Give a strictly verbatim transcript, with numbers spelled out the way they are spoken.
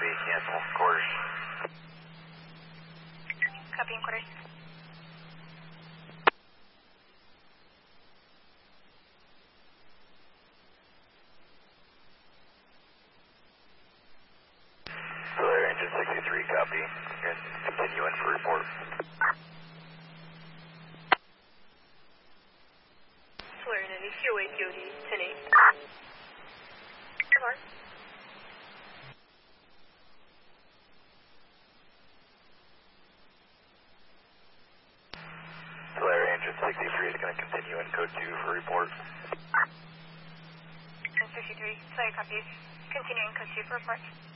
copy, cancel, quarters. Copy in quarters. Auxiliary engine sixty-three, copy. And continue in for report. Auxiliary Navy, C O A P O D, ten eight. Come on. Auxiliary engine sixty-three is going to continue in code two for report. sixty-three, Auxiliary copies. Continuing code two for report.